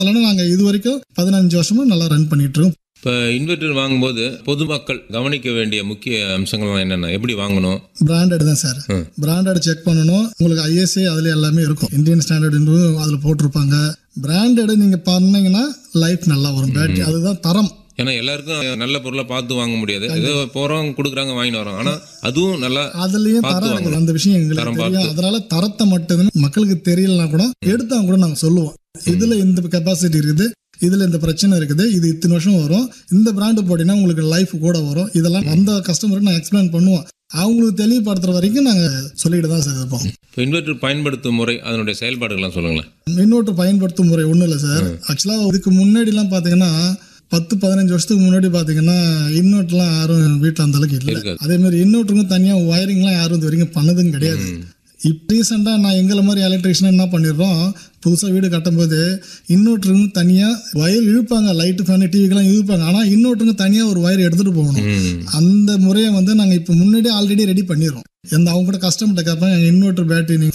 அதனால நாங்கள் இது வரைக்கும் 15 வருஷமும் நல்லா ரன் பண்ணிட்டு இருக்கோம். இப்போ இன்வெர்டர் வாங்கும்போது பொதுமக்கள் கவனிக்க வேண்டிய முக்கிய அம்சங்கள்லாம் என்னென்ன, எப்படி வாங்கணும்? பிராண்டட் தான் சார். பிராண்டட் செக் பண்ணணும். உங்களுக்கு ஐஎஸ்ஐ அதில் எல்லாமே இருக்கும். இந்தியன் ஸ்டாண்டர்ட் அதில் போட்டிருப்பாங்க. பிராண்டட் நீங்கள் பண்ணீங்கன்னா லைஃப் நல்லா வரும். பேட்டரி அதுதான் தரம். ஏன்னா எல்லாருக்கும் நல்ல பொருளை பார்த்து வாங்க முடியாது. ஏதோ போகிறோம் கொடுக்குறாங்க வாங்கிட்டு வரோம். ஆனால் அதுவும் நல்லா அதுலயும் தரம் இருக்குது. அந்த விஷயம் எங்களுக்கு தெரியும். அதனால தரத்தை மட்டும் மக்களுக்கு தெரியலனா கூட எடுத்தா கூட நாங்கள் சொல்லுவோம். இதுல இந்த கெப்பாசிட்டி இருக்குது, இதுல இந்த பிரச்சனை இருக்குது, இது இத்தனை வருஷம் வரும், இந்த பிராண்டு போட்டீங்கன்னா உங்களுக்கு லைஃப் கூட வரும். இதெல்லாம் அந்த கஸ்டமருக்கு நான் எக்ஸ்பிளைன் பண்ணுவோம். அவங்களுக்கு தெளிவுபடுத்துற வரைக்கும் நாங்கள் சொல்லிட்டு தான் சார் இருப்போம். இப்போ இன்வெர்டர் பயன்படுத்தும் முறை, அதனுடைய செயல்பாடுகள்லாம் சொல்லுங்களேன். இன்வெர்டர் பயன்படுத்தும் முறை ஒன்றும் இல்லை சார். ஆக்சுவலாக இதுக்கு முன்னாடிலாம் பார்த்தீங்கன்னா 10-15 வருஷத்துக்கு முன்னாடி பார்த்தீங்கன்னா இன்வெர்டர்லாம் யாரும் வீட்டில் அந்த அளவுக்கு இல்லை. அதே மாதிரி இன்வெர்டருக்கும் தனியாக ஒயரிங்லாம் யாரும் இது வரைக்கும் பண்ணதும் கிடையாது. இப்போ ரீசெண்டாக நான் எங்களை மாதிரி எலக்ட்ரிஷியன் என்ன பண்ணிடுறோம், புதுசாக வீடு கட்டும்போது இன்னொருத்தருங்க தனியாக ஒயர் இழுப்பாங்க. லைட்டு ஃபேனு டிவிக்கெல்லாம் இழுப்பாங்க. ஆனால் இன்னொருத்தருங்க தனியாக ஒரு ஒயர் எடுத்துகிட்டு போகணும். அந்த முறையை நாங்கள் இப்போ முன்னாடியே ஆல்ரெடி ரெடி பண்ணிடுறோம். அவங்க கூட கஸ்டமர்கிட்ட கேட்பாங்க, எங்கள் இன்வெர்டர் பேட்டரி